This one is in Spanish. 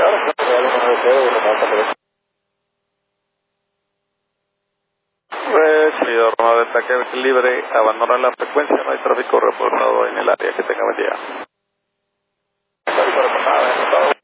Señor Roma Delta, que libre, abandona la frecuencia, no hay tráfico reportado en el área, que tenga buen día. Tráfico reportado.